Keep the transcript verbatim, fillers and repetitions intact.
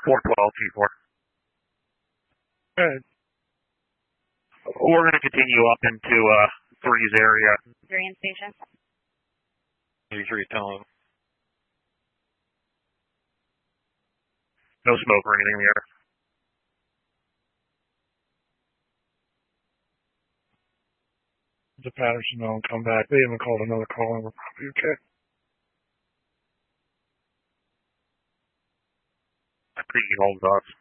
four twelve G four. Good. We're going to continue up into uh, three's area. Three in station. three telling. No smoke or anything in the air. The Patterson don't come back. They haven't called another call and we're probably okay. I think he holds us.